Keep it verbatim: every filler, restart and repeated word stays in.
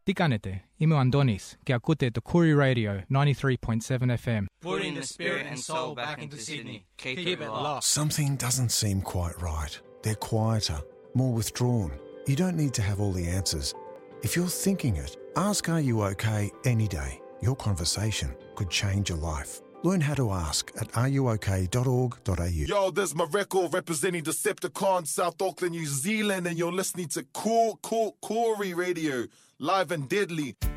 Τι κάνετε? Είμαι ο Αντώνης και ακούτε το Koori Radio ninety-three point seven F M. Putting the spirit and soul back into Sydney. Keep, Keep it locked. Something doesn't seem quite right. They're quieter, more withdrawn. You don't need to have all the answers. If you're thinking it, ask Are You OK any day. Your conversation could change your life. Learn how to ask at are you ok dot org dot a u. Yo, there's my record representing Decepticon, South Auckland, New Zealand, and you're listening to Cool, Cool, Koori Radio, live and deadly.